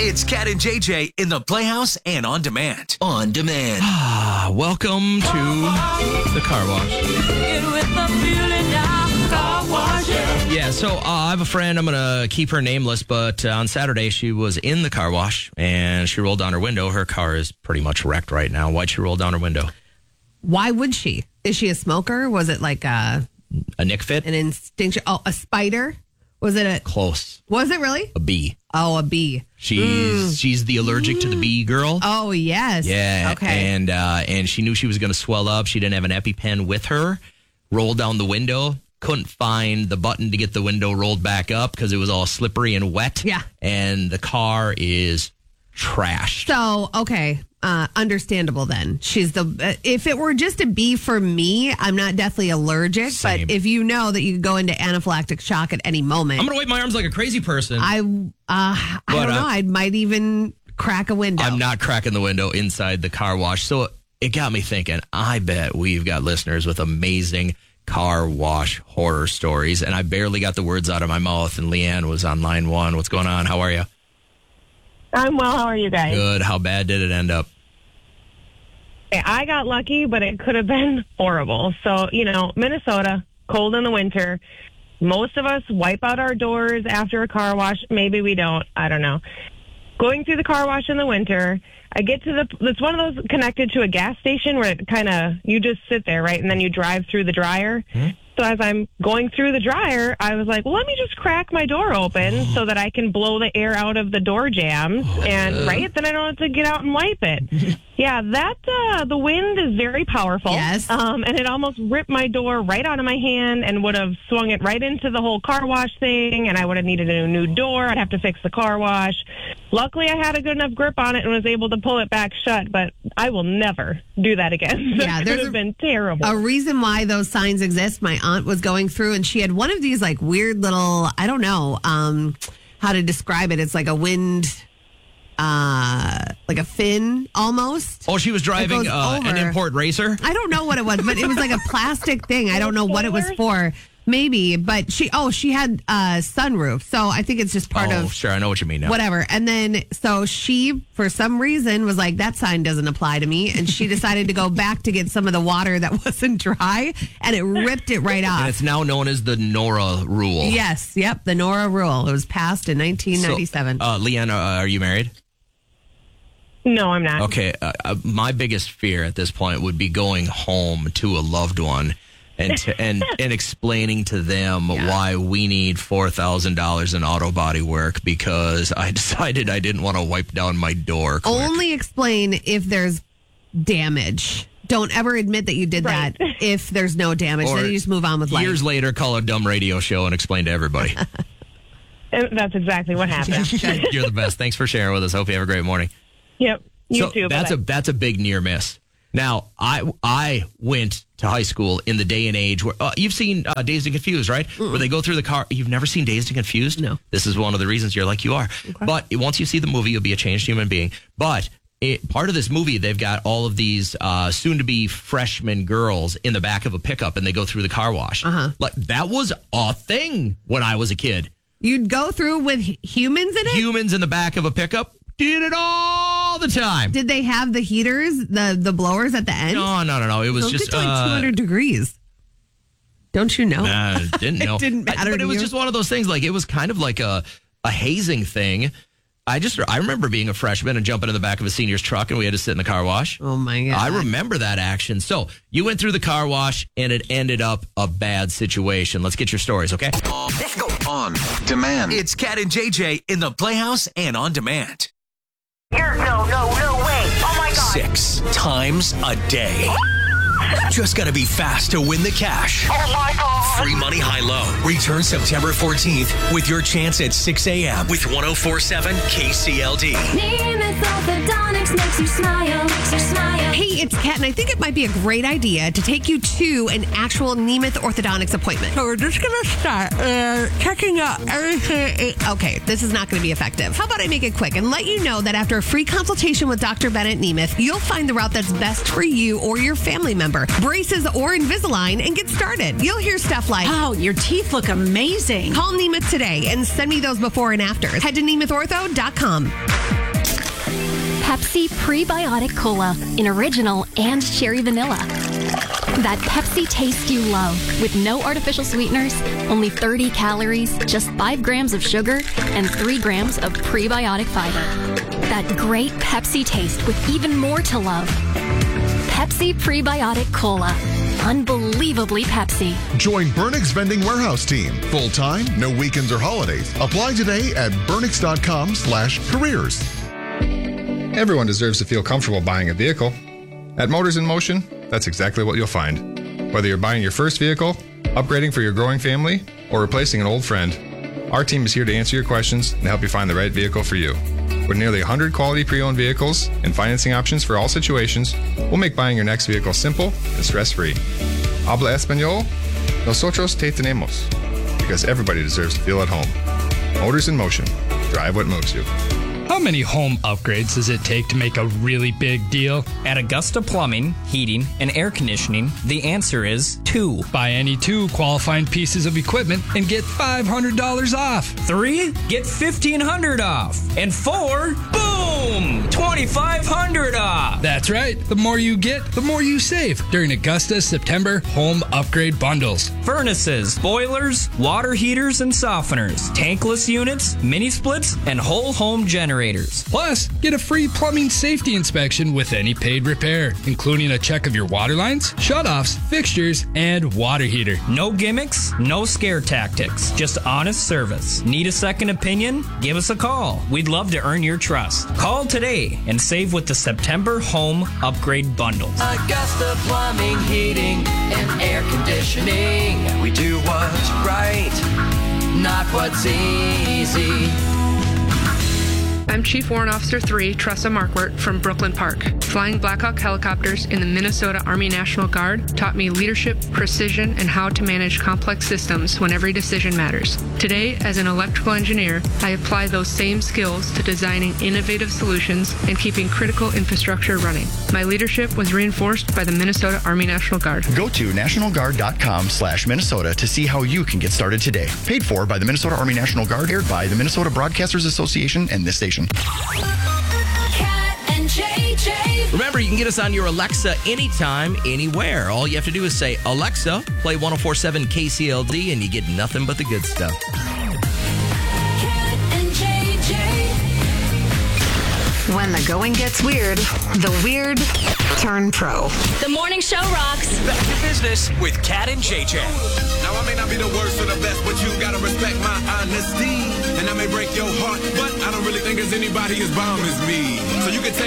It's Cat and JJ in the Playhouse and on demand. On demand. Welcome to the car wash. Yeah, so I have a friend. I'm going to keep her nameless, but on Saturday she was in the car wash and she rolled down her window. Her car is pretty much wrecked right now. Why'd she roll down her window? Why would she? Is she a smoker? Was it like a Nick fit? An instinction? Oh, a spider? Was it a... Close. Was it really? A bee. Oh, a bee. She's the allergic to the bee girl. Oh, yes. Yeah. Okay. And she knew she was going to swell up. She didn't have an EpiPen with her. Rolled down the window. Couldn't find the button to get the window rolled back up because it was all slippery and wet. Yeah. And the car is trashed. So, okay. Understandable then. She's the... if it were just a bee for me, I'm not deathly allergic. Same. But if you know that you could go into anaphylactic shock at any moment... I'm going to wave my arms like a crazy person. I don't know. I might even crack a window. I'm not cracking the window inside the car wash. So it got me thinking, I bet we've got listeners with amazing car wash horror stories. And I barely got the words out of my mouth. And Leanne was on line one. What's going on? How are you? I'm well. How are you guys? Good. How bad did it end up? I got lucky, but it could have been horrible. So, Minnesota, cold in the winter. Most of us wipe out our doors after a car wash. Maybe we don't. I don't know. Going through the car wash in the winter, I get to it's one of those connected to a gas station where it kind of, you just sit there, right? And then you drive through the dryer. Mm-hmm. So as I'm going through the dryer, I was like, well, let me just crack my door open so that I can blow the air out of the door jams. And then I don't have to get out and wipe it. Yeah, the wind is very powerful. Yes. And it almost ripped my door right out of my hand and would have swung it right into the whole car wash thing. And I would have needed a new door. I'd have to fix the car wash. Luckily, I had a good enough grip on it and was able to pull it back shut. But I will never do that again. That could have been terrible. A reason why those signs exist. My aunt was going through and she had one of these like weird little, I don't know how to describe it. It's like a wind, like a fin almost. Oh, she was driving an import racer? I don't know what it was, but it was like a plastic thing. I don't know what it was for. Maybe, but she had a sunroof. So I think it's just part of... sure, I know what you mean now. Whatever. And then, so she, for some reason, was like, that sign doesn't apply to me. And she decided to go back to get some of the water that wasn't dry, and it ripped it right off. And it's now known as the NORA rule. Yes, yep, the NORA rule. It was passed in 1997. So, Leanne, are you married? No, I'm not. Okay, my biggest fear at this point would be going home to a loved one and explaining to them why we need $4,000 in auto body work because I decided I didn't want to wipe down my door quick. Only explain if there's damage. Don't ever admit that you did that if there's no damage. Then you just move on with life. Years later, call a dumb radio show and explain to everybody. That's exactly what happened. You're the best. Thanks for sharing with us. Hope you have a great morning. Yep. You too. That's a big near miss. Now, I went to high school in the day and age where you've seen Dazed and Confused, right? Mm-mm. Where they go through the car. You've never seen Dazed and Confused? No. This is one of the reasons you're like you are. Okay. But once you see the movie, you'll be a changed human being. But part of this movie, they've got all of these soon-to-be freshman girls in the back of a pickup, and they go through the car wash. Uh-huh. Like that was a thing when I was a kid. You'd go through with humans in it? Humans in the back of a pickup. Did it all the time. Did they have the heaters, the blowers at the end? No. It was Those just get to like 200 degrees. Don't you know? Didn't know. It didn't matter. But it was just one of those things. Like it was kind of like a hazing thing. I remember being a freshman and jumping in the back of a senior's truck, and we had to sit in the car wash. Oh my God! I remember that action. So you went through the car wash, and it ended up a bad situation. Let's get your stories, okay? Let's go on demand. It's Cat and JJ in the Playhouse and on demand. No way. Oh my God. 6 times a day. Just gotta be fast to win the cash. Oh my God. Free money high-low. Return September 14th with your chance at 6 a.m. with 104.7 KCLD. Near-Miss Orthodontics makes you smile, Hey, it's Kat, and I think it might be a great idea to take you to an actual Nemeth Orthodontics appointment. So we're just going to start checking out everything. Okay, this is not going to be effective. How about I make it quick and let you know that after a free consultation with Dr. Bennett Nemeth, you'll find the route that's best for you or your family member. Braces or Invisalign, and get started. You'll hear stuff like, "Oh, your teeth look amazing." Call Nemeth today and send me those before and afters. Head to nemethortho.com. Pepsi Prebiotic Cola in original and cherry vanilla. That Pepsi taste you love with no artificial sweeteners, only 30 calories, just 5 grams of sugar, and 3 grams of prebiotic fiber. That great Pepsi taste with even more to love. Pepsi Prebiotic Cola. Unbelievably Pepsi. Join Burnix Vending Warehouse Team. Full-time, no weekends or holidays. Apply today at burnix.com/careers. Everyone deserves to feel comfortable buying a vehicle. At Motors in Motion, that's exactly what you'll find. Whether you're buying your first vehicle, upgrading for your growing family, or replacing an old friend, our team is here to answer your questions and help you find the right vehicle for you. With nearly 100 quality pre-owned vehicles and financing options for all situations, we'll make buying your next vehicle simple and stress-free. Habla Español? Nosotros te tenemos. Because everybody deserves to feel at home. Motors in Motion. Drive what moves you. How many home upgrades does it take to make a really big deal? At Augusta Plumbing, Heating, and Air Conditioning, the answer is 2. Buy any 2 qualifying pieces of equipment and get $500 off. 3, get $1,500 off. And 4, boom, $2,500 off. That's right. The more you get, the more you save during Augusta's September home upgrade bundles. Furnaces, boilers, water heaters and softeners, tankless units, mini splits, and whole home generators. Plus, get a free plumbing safety inspection with any paid repair, including a check of your water lines, shutoffs, fixtures, and water heater. No gimmicks, no scare tactics, just honest service. Need a second opinion? Give us a call. We'd love to earn your trust. Call today and save with the September home upgrade bundles. Augusta Plumbing, Heating, and Air Conditioning. We do what's right, not what's easy. I'm Chief Warrant Officer 3, Tressa Markwart from Brooklyn Park. Flying Black Hawk helicopters in the Minnesota Army National Guard taught me leadership, precision, and how to manage complex systems when every decision matters. Today, as an electrical engineer, I apply those same skills to designing innovative solutions and keeping critical infrastructure running. My leadership was reinforced by the Minnesota Army National Guard. Go to nationalguard.com/Minnesota to see how you can get started today. Paid for by the Minnesota Army National Guard, aired by the Minnesota Broadcasters Association and this station. Kat and JJ. Remember, you can get us on your Alexa anytime, anywhere. All you have to do is say, Alexa, play 104.7 KCLD, and you get nothing but the good stuff. Kat and JJ. When the going gets weird, the weird turn pro. The morning show rocks. Back to business with Kat and JJ. Now, I may not be the worst or the best, but you gotta respect my honesty. And I may break your heart, but I don't really think there's anybody as bomb as me. So you can take